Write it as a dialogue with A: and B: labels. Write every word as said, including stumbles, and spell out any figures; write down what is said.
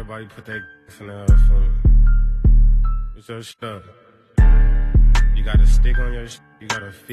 A: Everybody put their in the oven for me. What's your stuff? You got a stick on your sh You got a feet.